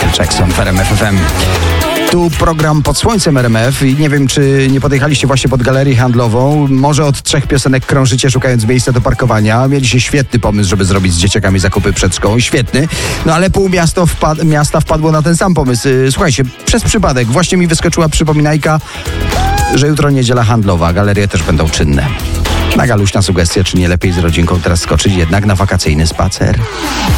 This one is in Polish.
Jackson w RMF FM. Tu program Pod Słońcem RMF i nie wiem, czy nie podjechaliście właśnie pod galerię handlową. Może od 3 piosenek krążycie, szukając miejsca do parkowania. Mieliście świetny pomysł, żeby zrobić z dzieciakami zakupy przed szkołą. Świetny. No ale pół miasta wpadło na ten sam pomysł. Słuchajcie, przez przypadek właśnie mi wyskoczyła przypominajka, że jutro niedziela handlowa. Galerie też będą czynne. Naga luźna sugestia, czy nie lepiej z rodzinką teraz skoczyć jednak na wakacyjny spacer?